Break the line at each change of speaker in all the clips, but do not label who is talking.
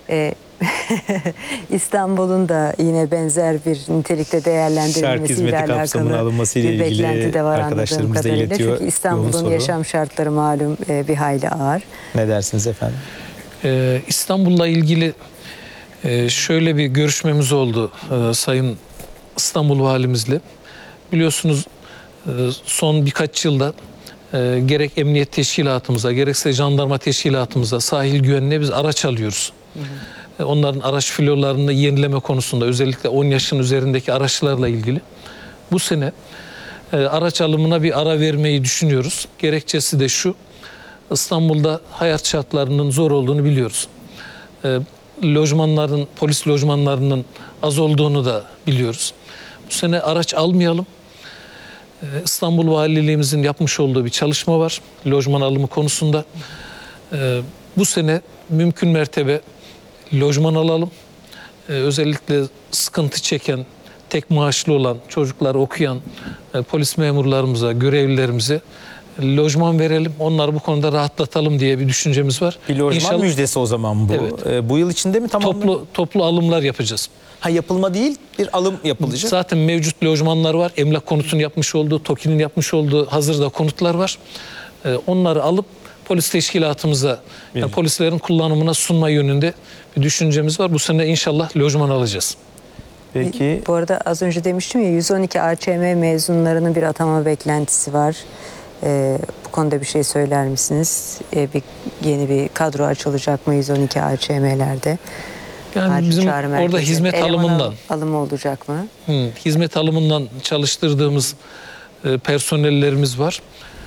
İstanbul'un da yine benzer bir nitelikte değerlendirilmesiyle alakalı bir beklenti de var anladığım kadarıyla. Çünkü İstanbul'un yaşam şartları malum bir hayli ağır.
Ne dersiniz efendim?
İstanbul'la ilgili şöyle bir görüşmemiz oldu Sayın İstanbul Valimizle. Biliyorsunuz son birkaç yılda gerek emniyet teşkilatımıza gerekse jandarma teşkilatımıza sahil güvenliğine biz araç alıyoruz. Onların araç filolarını yenileme konusunda özellikle 10 yaşın üzerindeki araçlarla ilgili bu sene araç alımına bir ara vermeyi düşünüyoruz. Gerekçesi de şu: İstanbul'da hayat şartlarının zor olduğunu biliyoruz. Lojmanların, polis lojmanlarının az olduğunu da biliyoruz. Bu sene araç almayalım. İstanbul Valiliğimizin yapmış olduğu bir çalışma var lojman alımı konusunda. Bu sene mümkün mertebe lojman alalım. Özellikle sıkıntı çeken, tek maaşlı olan, çocuklar okuyan polis memurlarımıza, görevlilerimize lojman verelim. Onları bu konuda rahatlatalım diye bir düşüncemiz var.
Bir lojman
İnşallah,
müjdesi o zaman bu.
Evet.
Bu yıl içinde mi tamamlanacak?
Toplu alımlar yapacağız.
Ha, yapılma değil, bir alım yapılacak.
Zaten mevcut lojmanlar var. Emlak Konut'un yapmış olduğu, TOKİ'nin yapmış olduğu hazırda konutlar var. Onları alıp polis teşkilatımıza, yani polislerin kullanımına sunma yönünde bir düşüncemiz var. Bu sene inşallah lojman alacağız.
Peki.
Bu arada az önce demiştim ya, 112 AÇM mezunlarının bir atama beklentisi var. Bu konuda bir şey söyler misiniz? Yeni bir kadro açılacak mı 112 AÇM'lerde?
Yani bizim orada hizmet alımından
alımı olacak mı?
Hizmet alımından çalıştırdığımız personellerimiz var.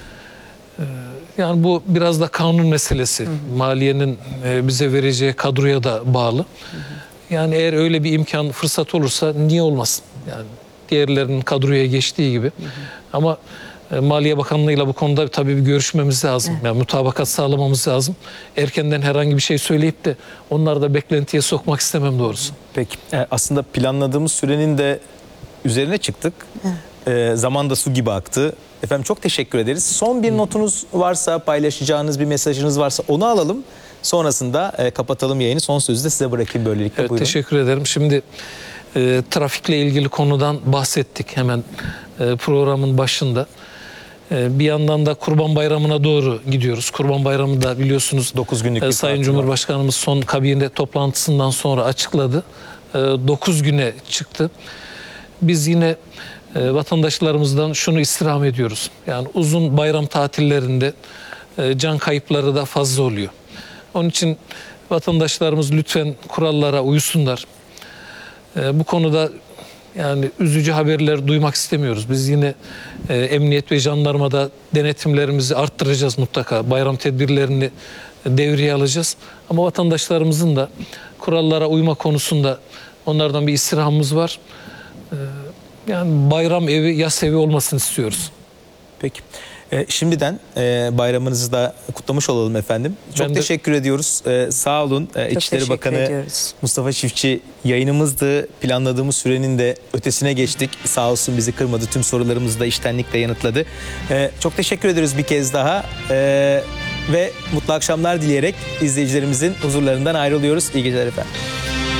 Yani bu biraz da kanun meselesi. Maliyenin bize vereceği kadroya da bağlı. Yani eğer öyle bir imkan, fırsat olursa niye olmasın? Yani diğerlerinin kadroya geçtiği gibi. Ama Maliye Bakanlığı'yla bu konuda tabii bir görüşmemiz lazım. Yani mutabakat sağlamamız lazım. Erkenden herhangi bir şey söyleyip de onları da beklentiye sokmak istemem doğrusu.
Peki. Aslında planladığımız sürenin de üzerine çıktık. Zaman da su gibi aktı. Efendim çok teşekkür ederiz. Son bir notunuz varsa, paylaşacağınız bir mesajınız varsa onu alalım. Sonrasında kapatalım yayını. Son sözü de size bırakayım böylelikle.
Evet,
buyurun.
teşekkür ederim. Şimdi trafikle ilgili konudan bahsettik hemen programın başında. Bir yandan da Kurban Bayramı'na doğru gidiyoruz. Kurban Bayramı da biliyorsunuz
9 günlük
Sayın Cumhurbaşkanımız son kabine toplantısından sonra açıkladı. 9 güne çıktı. Biz yine vatandaşlarımızdan şunu istirham ediyoruz. Yani uzun bayram tatillerinde can kayıpları da fazla oluyor. Onun için vatandaşlarımız lütfen kurallara uysunlar. Bu konuda yani üzücü haberler duymak istemiyoruz. Biz yine emniyet ve jandarmada denetimlerimizi arttıracağız mutlaka. Bayram tedbirlerini devreye alacağız. Ama vatandaşlarımızın da kurallara uyma konusunda onlardan bir istirhamımız var. Yani bayram evi, yas evi olmasını istiyoruz.
Peki. Şimdiden bayramınızı da kutlamış olalım efendim. Çok teşekkür ediyoruz. Sağ olun. İçişleri Bakanı ediyoruz. Mustafa Çiftçi yayınımızdı. Planladığımız sürenin de ötesine geçtik. Sağ olsun bizi kırmadı. Tüm sorularımızı da içtenlikle yanıtladı. Çok teşekkür ediyoruz bir kez daha. Ve mutlu akşamlar dileyerek izleyicilerimizin huzurlarından ayrılıyoruz. İyi geceler efendim.